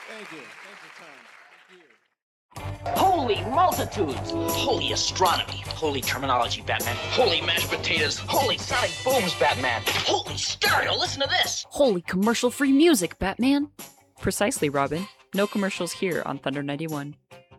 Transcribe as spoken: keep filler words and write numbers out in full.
Thank you. Thanks for time. Thank you. Holy multitudes! Holy astronomy! Holy terminology, Batman! Holy mashed potatoes! Holy sonic booms, Batman! Holy stereo! Listen to this! Holy commercial-free music, Batman! Precisely, Robin. No commercials here on Thunder ninety-one.